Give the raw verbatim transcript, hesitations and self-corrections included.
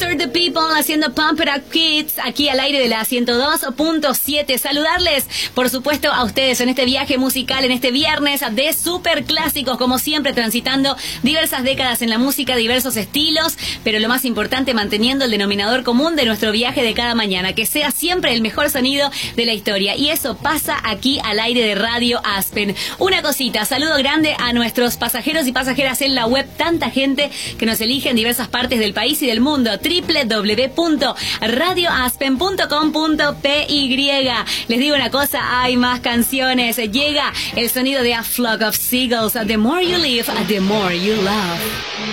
For the People haciendo Pump It Up Kids aquí al aire de la ciento dos punto siete. Saludarles, por supuesto, a ustedes en este viaje musical, en este viernes de super clásicos, como siempre, transitando diversas décadas en la música, diversos estilos, pero lo más importante, manteniendo el denominador común de nuestro viaje de cada mañana, que sea siempre el mejor sonido de la historia. Y eso pasa aquí al aire de Radio Aspen. Una cosita, saludo grande a nuestros pasajeros y pasajeras en la web, tanta gente que nos elige en diversas partes del país y del mundo. doble u doble u doble u punto radio aspen punto com punto p y. Les digo una cosa, hay más canciones. Llega el sonido de A Flock of Seagulls. The more you live, the more you love.